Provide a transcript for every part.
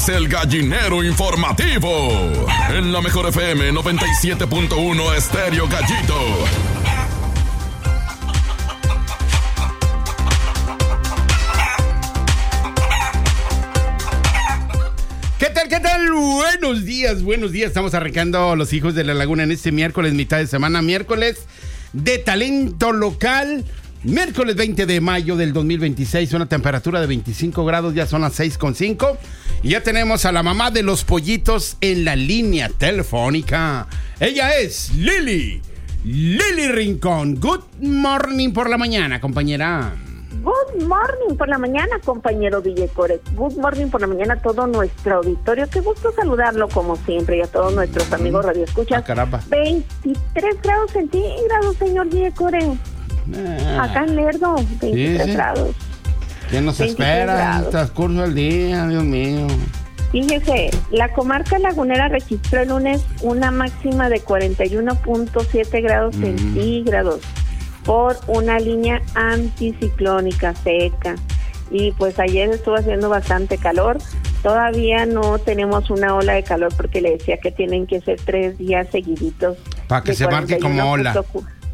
El gallinero informativo en la mejor FM 97.1 Estéreo Gallito. ¿Qué tal? ¿Qué tal? Buenos días. Estamos arrancando Los Hijos de la Laguna en este miércoles, mitad de semana, miércoles de talento local. Miércoles 20 de mayo del 2026, una temperatura de 25 grados, ya son las 6:05. Y ya tenemos a la mamá de los pollitos en la línea telefónica. Ella es Lili Rincón. Good morning por la mañana, compañera. Good morning por la mañana, compañero Villecore. Good morning por la mañana a todo nuestro auditorio. Qué gusto saludarlo como siempre y a todos nuestros amigos radioescuchas. Caramba. 23 grados centígrados, señor Villecore. Acá en Lerdo, 23 grados. ¿Qué nos espera en el transcurso del día, Dios mío? Fíjese, la comarca lagunera registró el lunes una máxima de 41.7 grados centígrados por una línea anticiclónica seca. Y pues ayer estuvo haciendo bastante calor. Todavía no tenemos una ola de calor porque le decía que tienen que ser 3 días seguiditos. Para que se marque como ola.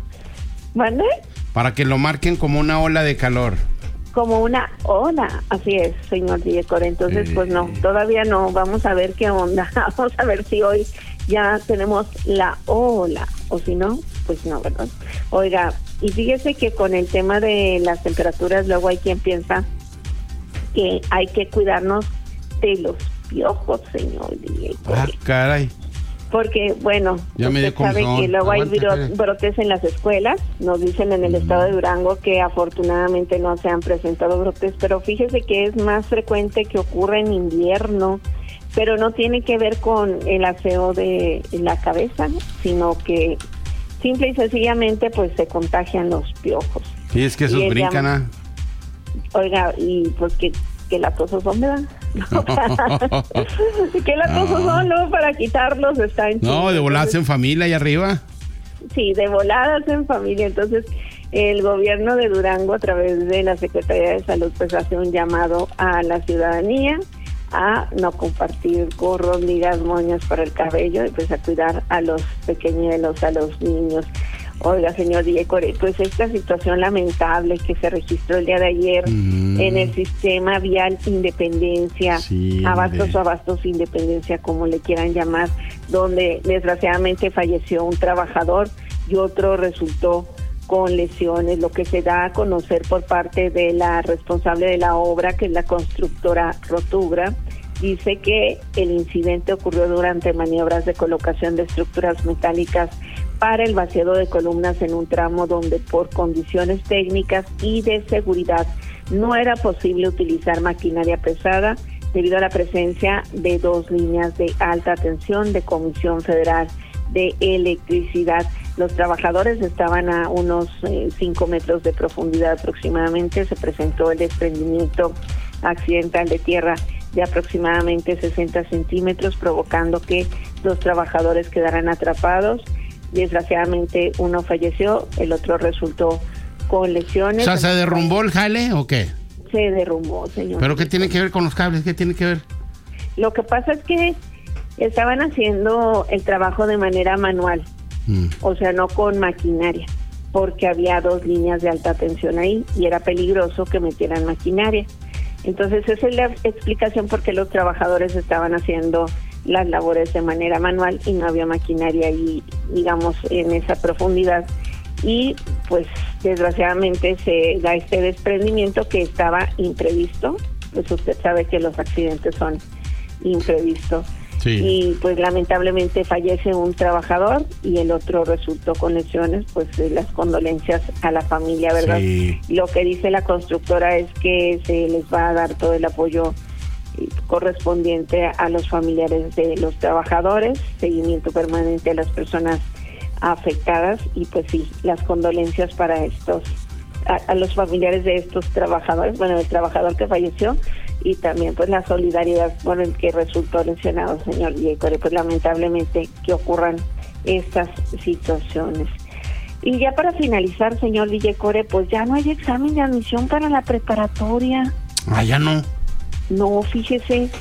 ¿Vale? Para que lo marquen como una ola de calor. Como una ola, así es, señor director. Entonces, pues no, todavía no. Vamos a ver qué onda. Vamos a ver si hoy ya tenemos la ola. O si no, pues no, ¿verdad? Oiga, y fíjese que con el tema de las temperaturas, luego hay quien piensa que hay que cuidarnos de los piojos, señor director. Ah, caray. Porque, bueno, ya usted sabe que luego hay brotes en las escuelas. Nos dicen en el estado de Durango que afortunadamente no se han presentado brotes, pero fíjese que es más frecuente que ocurra en invierno, pero no tiene que ver con el aseo de la cabeza, ¿no? Sino que simple y sencillamente pues se contagian los piojos. Sí, es que esos brincan, ¿ah? Oiga, y pues que latosos son, ¿verdad? ¿Qué latosos son, no? Para quitarlos están... No, de voladas en familia ahí arriba. Sí, de voladas en familia. Entonces, el gobierno de Durango, a través de la Secretaría de Salud, pues hace un llamado a la ciudadanía a no compartir gorros, ligas, moñas para el cabello y pues a cuidar a los pequeñuelos, a los niños. Oiga, señor Villecore, pues esta situación lamentable que se registró el día de ayer en el sistema vial Independencia, sí, Abastos Independencia, como le quieran llamar, donde desgraciadamente falleció un trabajador y otro resultó con lesiones, lo que se da a conocer por parte de la responsable de la obra, que es la constructora Rotugra. Dice que el incidente ocurrió durante maniobras de colocación de estructuras metálicas para el vaciado de columnas en un tramo donde por condiciones técnicas y de seguridad no era posible utilizar maquinaria pesada debido a la presencia de 2 líneas de alta tensión de Comisión Federal de Electricidad. Los trabajadores estaban a unos 5 metros de profundidad aproximadamente. Se presentó el desprendimiento accidental de tierra de aproximadamente 60 centímetros, provocando que 2 trabajadores quedaran atrapados. Desgraciadamente uno falleció, el otro resultó con lesiones. O sea, ¿se derrumbó el jale o qué? Se derrumbó, señor. ¿Pero qué tiene que ver con los cables? ¿Qué tiene que ver? Lo que pasa es que estaban haciendo el trabajo de manera manual, o sea, no con maquinaria, porque había 2 líneas de alta tensión ahí y era peligroso que metieran maquinaria. Entonces esa es la explicación por qué los trabajadores estaban haciendo las labores de manera manual y no había maquinaria ahí, digamos, en esa profundidad. Y pues desgraciadamente se da este desprendimiento que estaba imprevisto. Pues usted sabe que los accidentes son imprevistos. Sí. Y pues lamentablemente fallece un trabajador y el otro resultó con lesiones. Pues las condolencias a la familia, ¿verdad? Sí. Lo que dice la constructora es que se les va a dar todo el apoyo correspondiente a los familiares de los trabajadores, seguimiento permanente a las personas afectadas y pues sí, las condolencias para a los familiares de estos trabajadores, bueno, el trabajador que falleció y también pues la solidaridad con el que resultó lesionado, señor Villecore. Pues lamentablemente que ocurran estas situaciones. Y ya para finalizar, señor Villecore, pues ya no hay examen de admisión para la preparatoria. Ah, ya no. No, fíjese,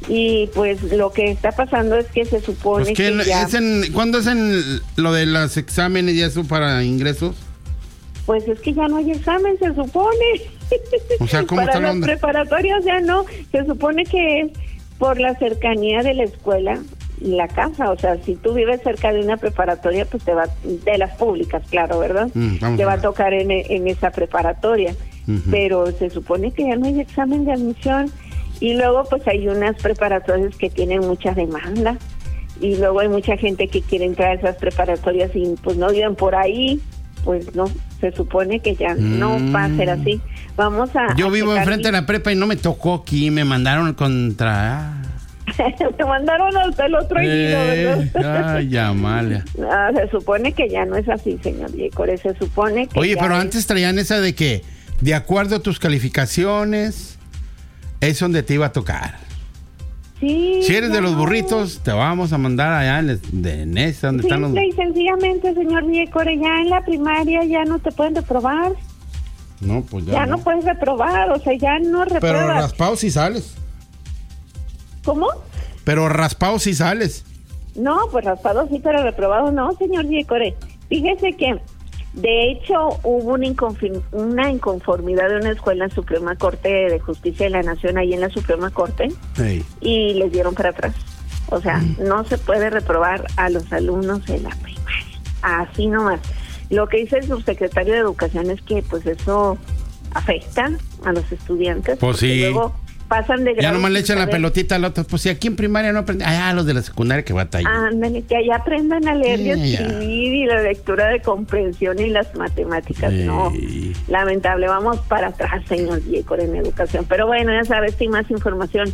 Y pues lo que está pasando es que se supone Pues que ya... ¿Cuándo es en lo de los exámenes y eso para ingresos? Pues es que ya no hay examen, se supone. O sea, ¿cómo para está la las onda? preparatorias ya no. Se supone que es por la cercanía de la escuela y la casa. O sea, si tú vives cerca de una preparatoria, pues te va, de las públicas, claro, ¿verdad? Te va a tocar en esa preparatoria. Uh-huh. Pero se supone que ya no hay examen de admisión. Y luego pues hay unas preparatorias que tienen mucha demanda. Y luego hay mucha gente que quiere entrar a esas preparatorias y pues no viven por ahí. Pues no, se supone que ya no va a ser así. Vamos a... Yo vivo enfrente de la prepa y no me tocó aquí, me mandaron contra... Me mandaron hasta el otro ejido, ¿verdad? Ay, ya, Amalia. No, se supone que ya no es así, señor Yecore, se supone que... Oye, pero antes traían esa de que, de acuerdo a tus calificaciones, es donde te iba a tocar. Sí, si eres de los burritos, te vamos a mandar allá en esa donde están los... Simple y sencillamente, señor Yecore, ya en la primaria ya no te pueden reprobar. No, pues ya. Ya no puedes reprobar, o sea, ya no repruebas. Pero raspado sí sales. ¿Cómo? Pero raspado sí sales. No, pues raspado sí, pero reprobado no, señor Yecore. Fíjese que, de hecho, hubo una inconformidad de una escuela en Suprema Corte de Justicia de la Nación, ahí en la Suprema Corte, hey, y les dieron para atrás. O sea, no se puede reprobar a los alumnos en la primaria. Así nomás. Lo que dice el subsecretario de Educación es que, pues, eso afecta a los estudiantes. Pues sí. Luego pasan de grado. Ya nomás le echan la pelotita al otro. Pues si aquí en primaria no aprenden. Ah, los de la secundaria que batallan. Ándale, que allá aprendan a leer y escribir y la lectura de comprensión y las matemáticas. No, lamentable. Vamos para atrás, señor Yecore, en educación. Pero bueno, ya sabes, sin más información,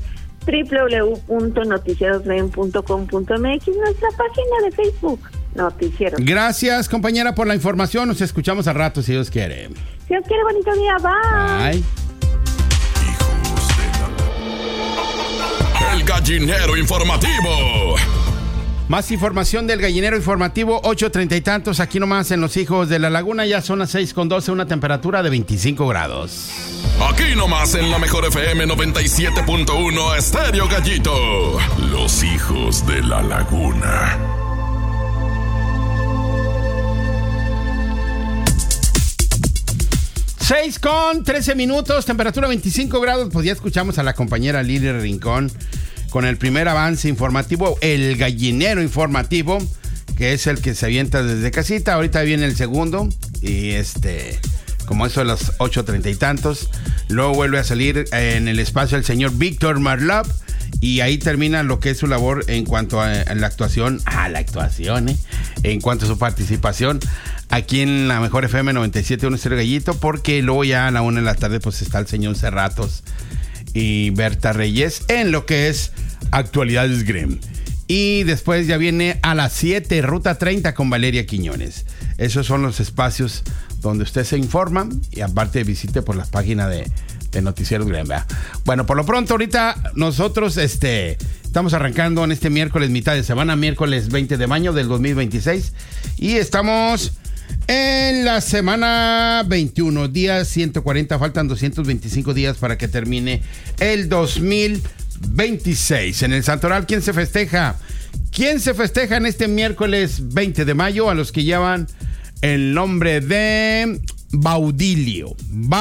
www.noticierosven.com.mx, nuestra página de Facebook, Noticieros. Gracias, compañera, por la información. Nos escuchamos al rato, si Dios quiere. Si Dios quiere, bonito día. Bye. Bye. El gallinero informativo. Más información del gallinero informativo, 8:30 y tantos, aquí nomás en Los Hijos de la Laguna. Ya son las 6:12, una temperatura de 25 grados. Aquí nomás en la mejor FM 97.1 Estéreo Gallito. Los Hijos de la Laguna. Seis con 13 minutos, temperatura 25 grados. Pues ya escuchamos a la compañera Lili Rincón con el primer avance informativo, el gallinero informativo, que es el que se avienta desde casita. Ahorita viene el segundo y como eso de las 8:30 y tantos. Luego vuelve a salir en el espacio el señor Víctor Marlop y ahí termina lo que es su labor en cuanto a la actuación, en cuanto a su participación aquí en la mejor FM 97.1 Estéreo Gallito, porque luego ya a la 1 de la tarde pues está el señor Cerratos y Berta Reyes en lo que es Actualidades Grem. Y después ya viene a las 7 Ruta 30 con Valeria Quiñones. Esos son los espacios donde usted se informa y aparte visite por la página de Noticieros Grem. Bueno, por lo pronto ahorita nosotros estamos arrancando en este miércoles, mitad de semana, miércoles 20 de mayo del 2026, y estamos en la semana 21, días 140, faltan 225 días para que termine el 2026. En el Santoral, ¿quién se festeja? ¿Quién se festeja en este miércoles 20 de mayo? A los que llevan el nombre de Baudilio,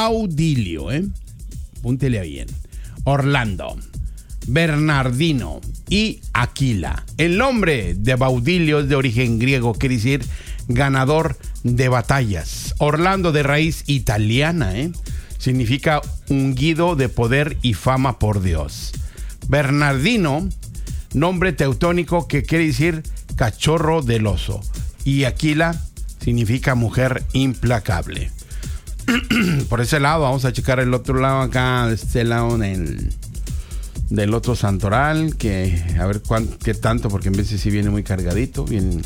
púntele bien, Orlando, Bernardino y Aquila. El nombre de Baudilio es de origen griego, quiere decir ganador de batallas. Orlando, de raíz italiana, significa ungido de poder y fama por Dios. Bernardino, nombre teutónico que quiere decir cachorro del oso. Y Aquila significa mujer implacable. Por ese lado, vamos a checar el otro lado acá, de este lado del otro santoral, que a ver qué tanto, porque en veces sí viene muy cargadito. Bien,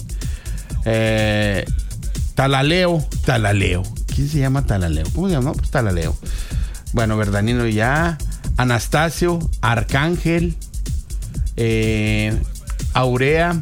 Talaleo. ¿Quién se llama Talaleo? ¿Cómo se llama? Pues Talaleo. Bueno, Verdanino ya. Anastasio, Arcángel, Aurea,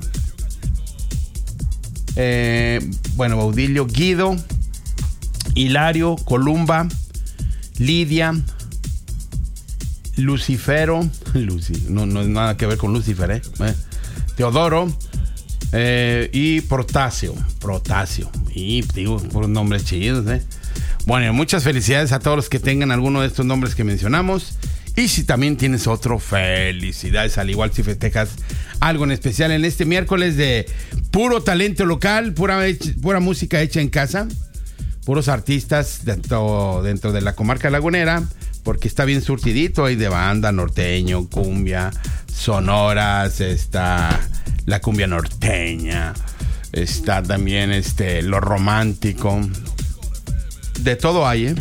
Baudilio, Guido, Hilario, Columba, Lidia, Lucifero, no es nada que ver con Lucifer, Teodoro, y Protasio, y digo, por nombres chidos, Bueno, muchas felicidades a todos los que tengan alguno de estos nombres que mencionamos. Y si también tienes otro, felicidades, al igual si festejas algo en especial en este miércoles de puro talento local, pura música hecha en casa, puros artistas dentro de la comarca lagunera, porque está bien surtidito, hay de banda, norteño, cumbia, sonoras, está la cumbia norteña, está también lo romántico, de todo hay,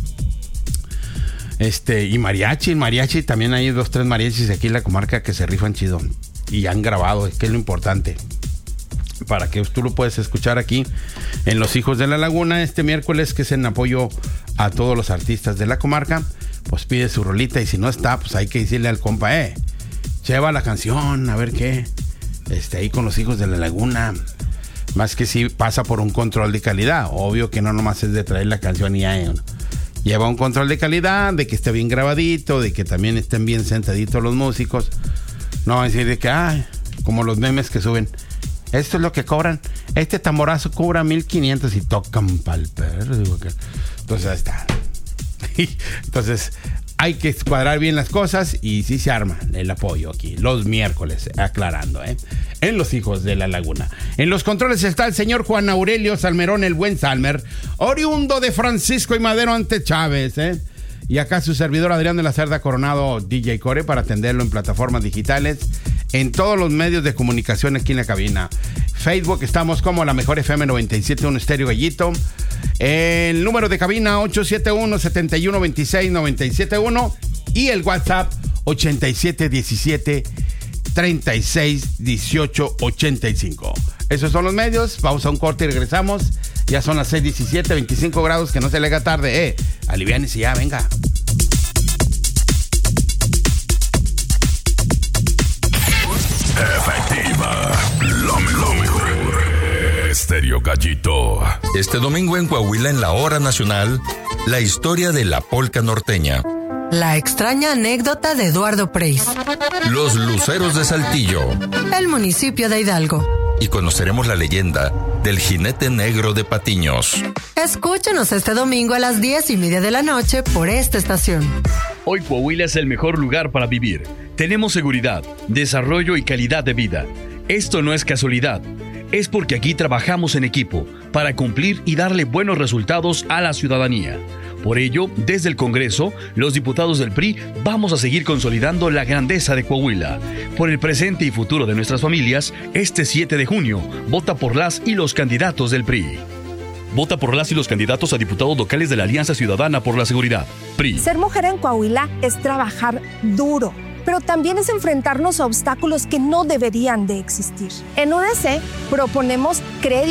y mariachi, también hay 2, 3 mariachis aquí en la comarca que se rifan chido y han grabado, que es lo importante, para que tú lo puedes escuchar aquí en Los Hijos de la Laguna este miércoles, que es en apoyo a todos los artistas de la comarca. Pues pide su rolita, y si no está, pues hay que decirle al compa, lleva la canción, a ver qué, ahí con Los Hijos de la Laguna. Más que si pasa por un control de calidad, obvio que no nomás es de traer la canción y ya, lleva un control de calidad, de que esté bien grabadito, de que también estén bien sentaditos los músicos. No va a decir de que, como los memes que suben, esto es lo que cobran, este tamborazo cobra 1,500 y tocan pa'l perro. Entonces ahí está. Entonces hay que cuadrar bien las cosas, y sí se arma el apoyo aquí los miércoles, aclarando, en Los Hijos de la Laguna. En los controles está el señor Juan Aurelio Salmerón, el buen Salmer, oriundo de Francisco y Madero ante Chávez, y acá su servidor Adrián de la Cerda Coronado, DJ Core, para atenderlo en plataformas digitales, en todos los medios de comunicación aquí en la cabina. Facebook estamos como La Mejor FM 97.1 Estéreo Gallito. El número de cabina 871-7126-971 y el WhatsApp 8717-361885. Esos son los medios. Vamos a un corte y regresamos. Ya son las 6:17, 25 grados, que no se le haga tarde. Aliviánese ya, venga. Efectiva, lo mejor. Estéreo Gallito. Este domingo en Coahuila, en la Hora Nacional, la historia de la polca norteña. La extraña anécdota de Eduardo Preis. Los luceros de Saltillo. El municipio de Hidalgo. Y conoceremos la leyenda del jinete negro de Patiños. Escúchenos este domingo a las 10:30 de la noche por esta estación. Hoy Coahuila es el mejor lugar para vivir. Tenemos seguridad, desarrollo y calidad de vida. Esto no es casualidad. Es porque aquí trabajamos en equipo para cumplir y darle buenos resultados a la ciudadanía. Por ello, desde el Congreso, los diputados del PRI vamos a seguir consolidando la grandeza de Coahuila. Por el presente y futuro de nuestras familias, este 7 de junio, vota por las y los candidatos del PRI. Vota por las y los candidatos a diputados locales de la Alianza Ciudadana por la Seguridad, PRI. Ser mujer en Coahuila es trabajar duro, pero también es enfrentarnos a obstáculos que no deberían de existir. En UDC proponemos crédito